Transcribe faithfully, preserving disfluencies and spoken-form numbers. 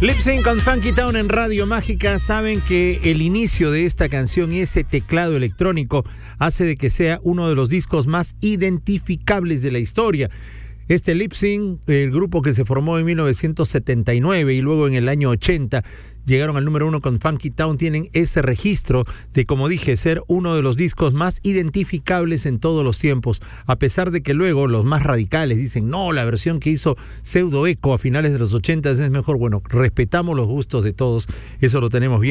Lip Sync con Funky Town en Radio Mágica. Saben que el inicio de esta canción y ese teclado electrónico hace de que sea uno de los discos más identificables de la historia. Este Lip Sync, el grupo que se formó en mil novecientos setenta y nueve y luego en el año ochenta llegaron al número uno con Funky Town, tienen ese registro de, como dije, ser uno de los discos más identificables en todos los tiempos, a pesar de que luego los más radicales dicen, no, la versión que hizo Pseudo Echo a finales de los ochenta es mejor. Bueno, respetamos los gustos de todos, eso lo tenemos bien.